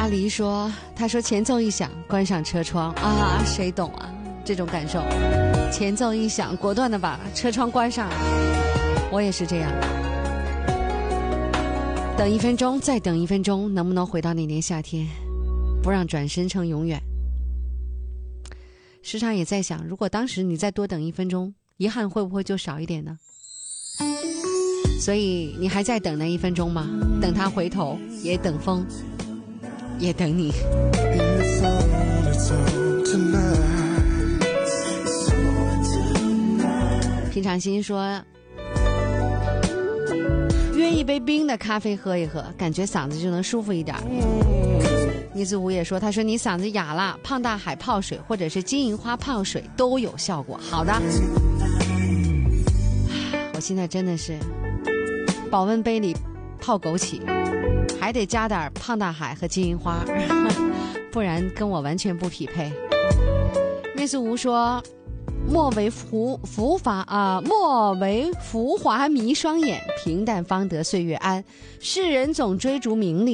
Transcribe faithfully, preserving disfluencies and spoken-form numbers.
阿狸说，他说前奏一响关上车窗啊，谁懂啊这种感受，前奏一响果断的把车窗关上，我也是这样，等一分钟再等一分钟，能不能回到那年夏天，不让转身成永远。时常也在想，如果当时你再多等一分钟，遗憾会不会就少一点呢？所以你还在等那一分钟吗？等他回头，也等风，也等你。平常心说，约一杯冰的咖啡喝一喝，感觉嗓子就能舒服一点。倪子武也说，他说你嗓子哑了，胖大海泡水或者是金银花泡水都有效果。好的，我现在真的是保温杯里泡枸杞，还得加点胖大海和金银花，不然跟我完全不匹配。聂子吴说，莫为浮浮华啊，莫为浮华迷双眼，平淡方得岁月安。世人总追逐名利，